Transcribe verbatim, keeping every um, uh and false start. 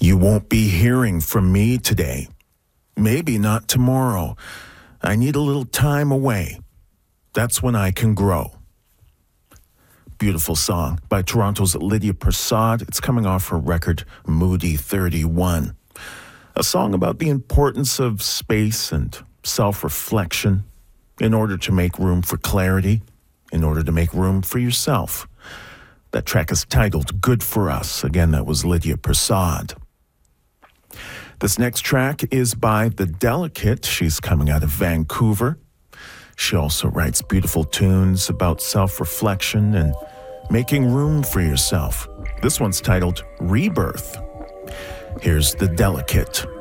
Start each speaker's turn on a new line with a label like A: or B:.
A: You won't be hearing from me today. Maybe not tomorrow. I need a little time away. That's when I can grow. Beautiful song by Toronto's Lydia Prasad. It's coming off her record, Moody thirty-one. A song about the importance of space and self-reflection in order to make room for clarity, in order to make room for yourself. That track is titled Good For Us. Again, that was Lydia Prasad. This next track is by The Delicate. She's coming out of Vancouver. She also writes beautiful tunes about self-reflection and making room for yourself. This one's titled Rebirth. Here's The Delicate.